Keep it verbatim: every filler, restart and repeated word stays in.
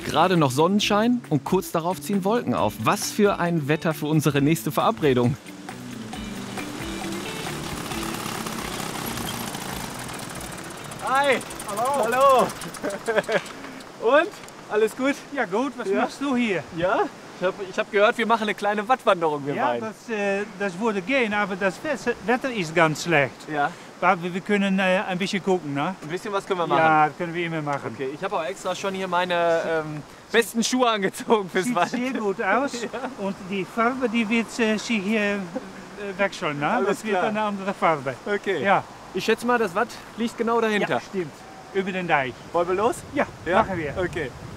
Gerade noch Sonnenschein und kurz darauf ziehen Wolken auf. Was für ein Wetter für unsere nächste Verabredung. Hi! Hallo! Hallo! Und? Alles gut? Ja gut, was Ja. machst du hier? Ja? Ich habe ich hab gehört, wir machen eine kleine Wattwanderung, wir Ja, beiden. das, äh, das würde gehen, aber das Wetter ist ganz schlecht. Ja, Aber wir können äh, ein bisschen gucken, ne? ein bisschen was können wir machen. Ja, das können wir immer machen. Okay, ich habe auch extra schon hier meine ähm, besten Schuhe angezogen fürs Sieht Wald. sehr gut aus und die Farbe die wird äh, sich hier äh, wechseln, ne? Alles Das wird klar. eine andere Farbe. Okay. Ja, Ich schätze mal, das Watt liegt genau dahinter. ja, stimmt. Über den Deich. Wollen wir los? Ja, Ja? machen wir. Okay.